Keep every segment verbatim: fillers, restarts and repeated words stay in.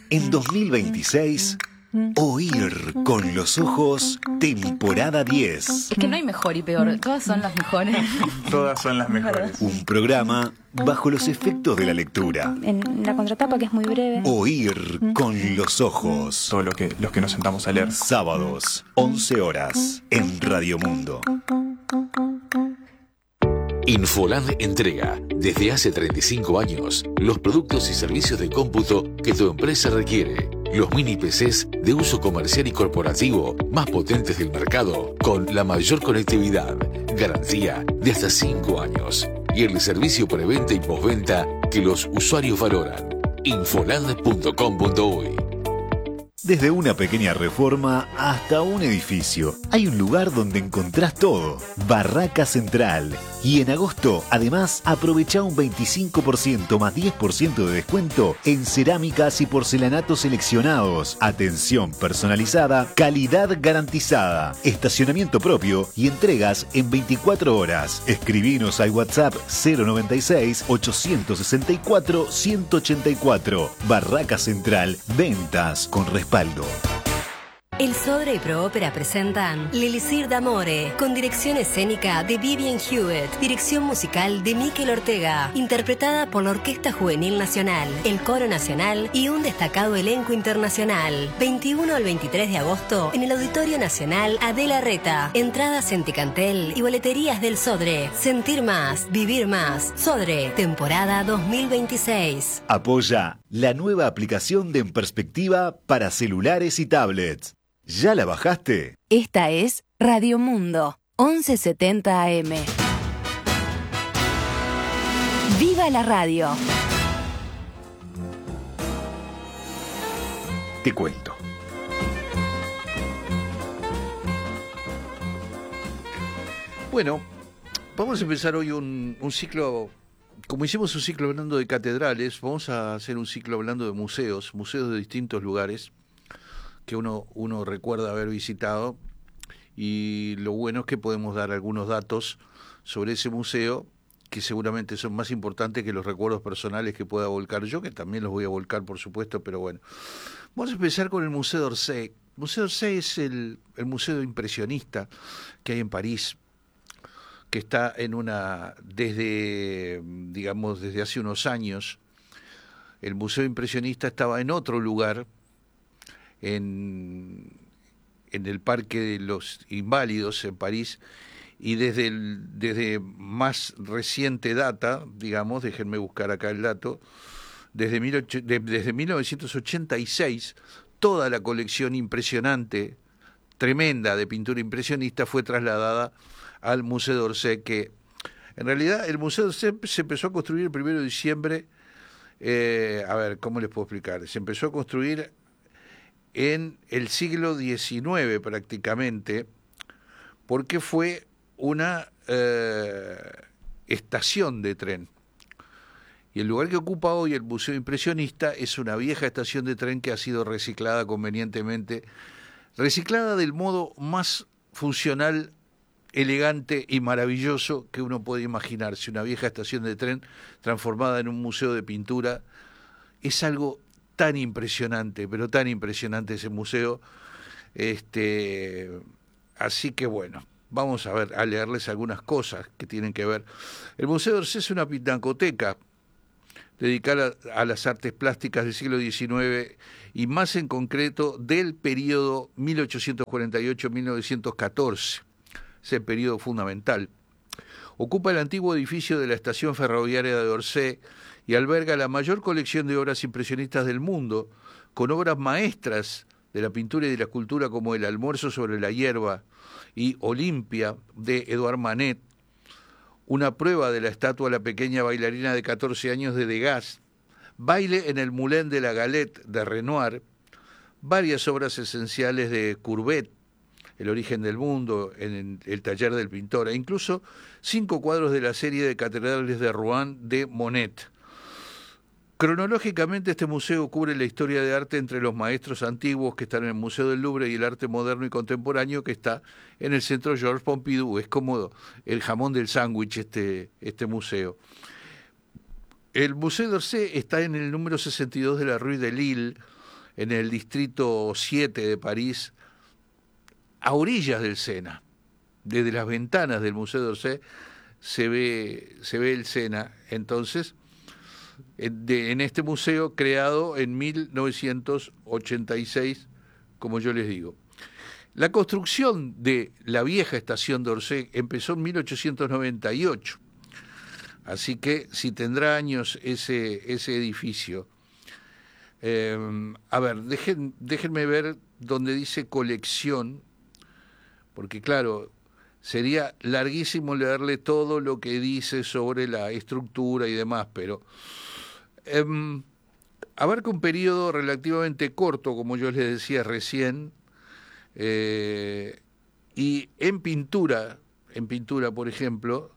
En dos mil veintiséis, Oír con los ojos, temporada diez. Es que no hay mejor y peor, todas son las mejores. Todas son las mejores. Un programa bajo los efectos de la lectura. En la contratapa, que es muy breve. Oír con los ojos. Todo lo que, los que nos sentamos a leer. Sábados, once horas, en Radio Mundo. Infoland entrega, desde hace treinta y cinco años, los productos y servicios de cómputo que tu empresa requiere. Los mini P Cs de uso comercial y corporativo más potentes del mercado, con la mayor conectividad, garantía de hasta cinco años y el servicio preventa y postventa que los usuarios valoran. Infoland punto com punto uy. Desde una pequeña reforma hasta un edificio, hay un lugar donde encontrás todo. Barraca Central. Y en agosto, además, aprovecha un veinticinco por ciento más diez por ciento de descuento en cerámicas y porcelanatos seleccionados. Atención personalizada, calidad garantizada, estacionamiento propio y entregas en veinticuatro horas. Escribinos al WhatsApp cero noventa y seis, ochocientos sesenta y cuatro, ciento ochenta y cuatro. Barraca Central, ventas con respaldo. El Sodre y Proópera presentan L'Elisir d'Amore, con dirección escénica de Vivian Hewitt, dirección musical de Mikel Ortega, interpretada por la Orquesta Juvenil Nacional, el Coro Nacional y un destacado elenco internacional. veintiuno al veintitrés de agosto en el Auditorio Nacional Adela Reta. Entradas en Ticantel y boleterías del Sodre. Sentir más, vivir más. Sodre, temporada dos mil veintiséis. Apoya la nueva aplicación de En Perspectiva para celulares y tablets. ¿Ya la bajaste? Esta es Radio Mundo, once setenta A M. ¡Viva la radio! Te cuento. Bueno, vamos a empezar hoy un, un ciclo, como hicimos un ciclo hablando de catedrales, vamos a hacer un ciclo hablando de museos, museos de distintos lugares que uno, uno recuerda haber visitado, y lo bueno es que podemos dar algunos datos sobre ese museo que seguramente son más importantes que los recuerdos personales que pueda volcar yo, que también los voy a volcar por supuesto, pero bueno. Vamos a empezar con el Museo d'Orsay. El Museo d'Orsay es el, el museo impresionista que hay en París, que está en una, desde, digamos, desde hace unos años. El Museo Impresionista estaba en otro lugar, En, en el Parque de los Inválidos en París, y desde, el, desde más reciente data, digamos, déjenme buscar acá el dato, desde, mil ocho, de, desde mil novecientos ochenta y seis, toda la colección impresionante, tremenda de pintura impresionista fue trasladada al Museo d'Orsay, que en realidad el Museo d'Orsay se empezó a construir el primero de diciembre, eh, a ver, ¿cómo les puedo explicar? Se empezó a construir en el siglo diecinueve prácticamente, porque fue una eh, estación de tren. Y el lugar que ocupa hoy el Museo Impresionista es una vieja estación de tren que ha sido reciclada convenientemente, reciclada del modo más funcional, elegante y maravilloso que uno puede imaginarse. Una vieja estación de tren transformada en un museo de pintura es algo tan impresionante, pero tan impresionante ese museo. Este, así que bueno, vamos a ver, a leerles algunas cosas que tienen que ver. El Museo d'Orsay es una pinacoteca dedicada a las artes plásticas del siglo diecinueve y más en concreto del periodo mil ochocientos cuarenta y ocho a mil novecientos catorce, ese periodo fundamental. Ocupa el antiguo edificio de la estación ferroviaria de Orsay y alberga la mayor colección de obras impresionistas del mundo, con obras maestras de la pintura y de la escultura como El almuerzo sobre la hierba y Olimpia de Edouard Manet, una prueba de la estatua La pequeña bailarina de catorce años de Degas, Baile en el Moulin de la Galette de Renoir, varias obras esenciales de Courbet, El origen del mundo, en el taller del pintor, e incluso cinco cuadros de la serie de catedrales de Rouen de Monet. Cronológicamente, este museo cubre la historia de arte entre los maestros antiguos que están en el Museo del Louvre y el arte moderno y contemporáneo que está en el Centro Georges Pompidou. Es como el jamón del sándwich este, este museo. El Museo d'Orsay está en el número sesenta y dos de la Rue de Lille, en el distrito siete de París, a orillas del Sena. Desde las ventanas del Museo d'Orsay se ve, se ve el Sena. Entonces, en, de, en este museo creado en mil novecientos ochenta y seis, como yo les digo. La construcción de la vieja estación d'Orsay empezó en mil ochocientos noventa y ocho. Así que si tendrá años ese, ese edificio. Eh, a ver, dejen, déjenme ver donde dice colección, porque claro, sería larguísimo leerle todo lo que dice sobre la estructura y demás, pero eh, abarca un periodo relativamente corto, como yo les decía recién, eh, y en pintura, en pintura, por ejemplo,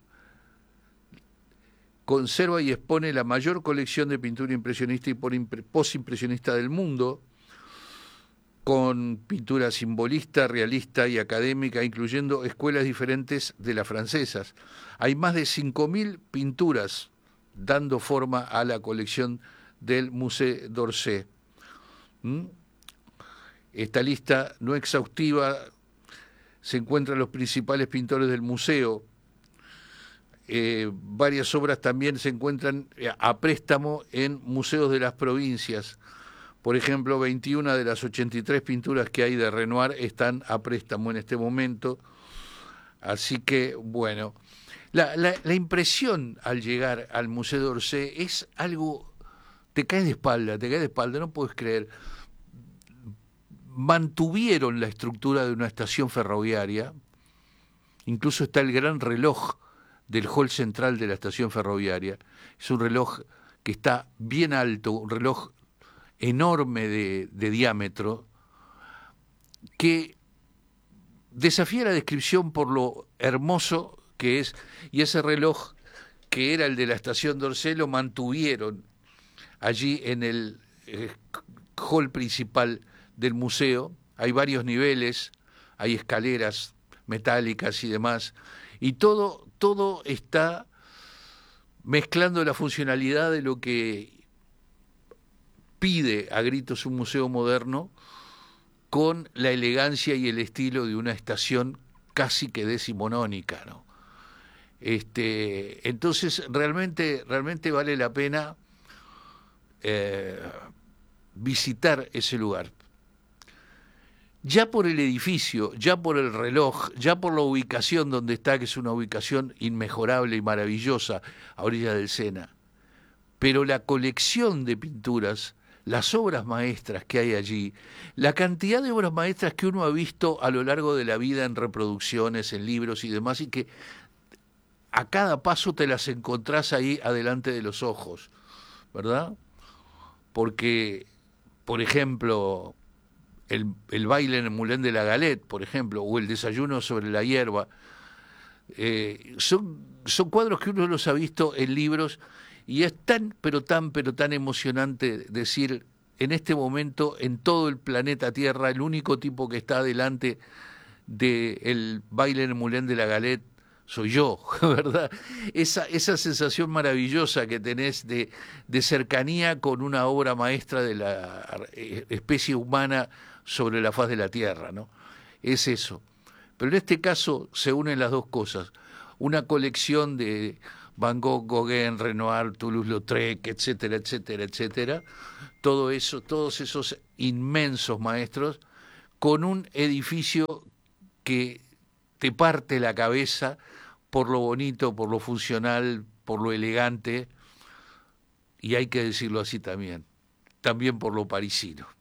conserva y expone la mayor colección de pintura impresionista y postimpresionista del mundo, con pintura simbolista, realista y académica, incluyendo escuelas diferentes de las francesas. Hay más de cinco mil pinturas dando forma a la colección del Musée d'Orsay. ¿Mm? Esta lista no exhaustiva se encuentran los principales pintores del museo. Eh, varias obras también se encuentran a préstamo en museos de las provincias. Por ejemplo, veintiuna de las ochenta y tres pinturas que hay de Renoir están a préstamo en este momento. Así que, bueno, la, la, la impresión al llegar al Museo d'Orsay es algo, te caes de espalda, te caes de espalda, no puedes creer. Mantuvieron la estructura de una estación ferroviaria, incluso está el gran reloj del hall central de la estación ferroviaria. Es un reloj que está bien alto, un reloj enorme de, de diámetro, que desafía la descripción por lo hermoso que es, y ese reloj que era el de la estación d'Orsay lo mantuvieron allí en el eh, hall principal del museo. Hay varios niveles, hay escaleras metálicas y demás, y todo, todo está mezclando la funcionalidad de lo que pide a gritos un museo moderno con la elegancia y el estilo de una estación casi que decimonónica, ¿no? Este, entonces realmente, realmente vale la pena eh, visitar ese lugar. Ya por el edificio, ya por el reloj, ya por la ubicación donde está, que es una ubicación inmejorable y maravillosa a orilla del Sena, pero la colección de pinturas, las obras maestras que hay allí, la cantidad de obras maestras que uno ha visto a lo largo de la vida en reproducciones, en libros y demás, y que a cada paso te las encontrás ahí adelante de los ojos, ¿verdad? Porque, por ejemplo, el, el baile en el Moulin de la Galette, por ejemplo, o el desayuno sobre la hierba, eh, son, son cuadros que uno los ha visto en libros, y es tan, pero tan, pero tan emocionante decir, en este momento, en todo el planeta Tierra, el único tipo que está delante del baile en el Moulin de la Galette soy yo, ¿verdad? Esa, esa sensación maravillosa que tenés de, de cercanía con una obra maestra de la especie humana sobre la faz de la Tierra, ¿no? Es eso. Pero en este caso se unen las dos cosas. Una colección de Van Gogh, Gauguin, Renoir, Toulouse-Lautrec, etcétera, etcétera, etcétera. Todo eso, todos esos inmensos maestros, con un edificio que te parte la cabeza por lo bonito, por lo funcional, por lo elegante, y hay que decirlo así también, también por lo parisino.